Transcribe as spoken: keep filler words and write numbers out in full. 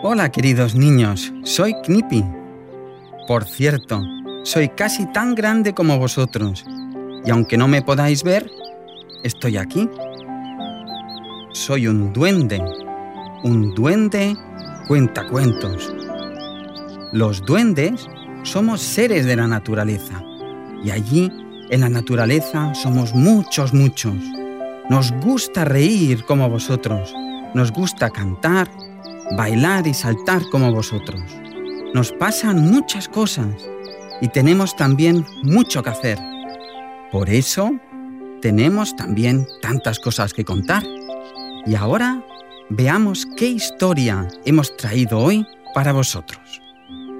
Hola, queridos niños, soy Knippy. Por cierto, soy casi tan grande como vosotros, y aunque no me podáis ver, estoy aquí. Soy un duende, un duende cuentacuentos. Los duendes somos seres de la naturaleza, y allí, en la naturaleza, somos muchos, muchos. Nos gusta reír como vosotros, nos gusta cantar, bailar y saltar como vosotros. Nos pasan muchas cosas y tenemos también mucho que hacer. Por eso, tenemos también tantas cosas que contar. Y ahora, veamos qué historia hemos traído hoy para vosotros.